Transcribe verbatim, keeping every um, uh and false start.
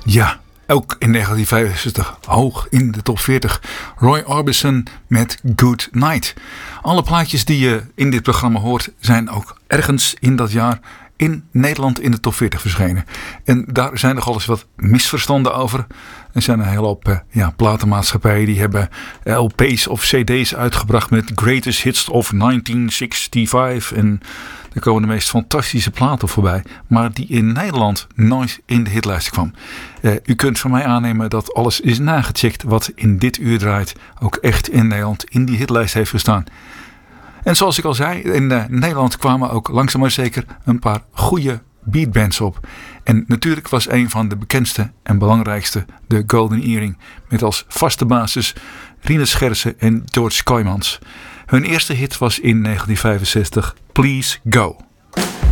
Ja, ook in negentien vijfenzestig hoog in de top veertig. Roy Orbison met Good Night. Alle plaatjes die je in dit programma hoort zijn ook ergens in dat jaar in Nederland in de top veertig verschenen. En daar zijn nogal eens wat misverstanden over. Er zijn een hele hoop uh, ja, platenmaatschappijen die hebben L P's of C D's uitgebracht met Greatest Hits of negentien vijfenzestig. En er komen de meest fantastische platen voorbij. Maar die in Nederland nooit in de hitlijst kwam. Uh, u kunt van mij aannemen dat alles is nagecheckt wat in dit uur draait. Ook echt in Nederland in die hitlijst heeft gestaan. En zoals ik al zei, in uh, Nederland kwamen ook langzaam maar zeker een paar goede beatbands op. En natuurlijk was een van de bekendste en belangrijkste de Golden Earring. Met als vaste basis Rinus Gerritsen en George Kooijmans. Hun eerste hit was in negentien vijfenzestig Please Go.